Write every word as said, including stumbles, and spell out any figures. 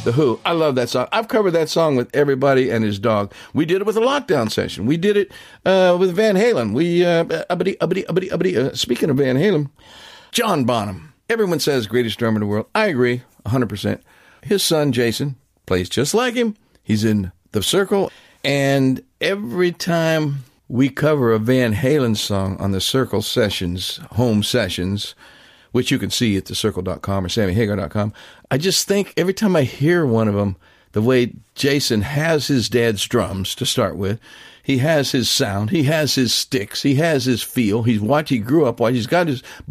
The Who. I love that song. I've covered that song with everybody and his dog. We did it with a lockdown session. We did it uh, with Van Halen. We, uh, uppity, uppity, uppity, uppity. Uh, speaking of Van Halen, John Bonham. Everyone says greatest drummer in the world. I agree, one hundred percent. His son, Jason, plays just like him. He's in The Circle. And every time we cover a Van Halen song on the Circle Sessions, home sessions, which you can see at the circle dot com or sammy hagar dot com, I just think every time I hear one of them, the way Jason has his dad's drums to start with, he has his sound, he has his sticks, he has his feel, he's watched, he grew up, watching, he's got his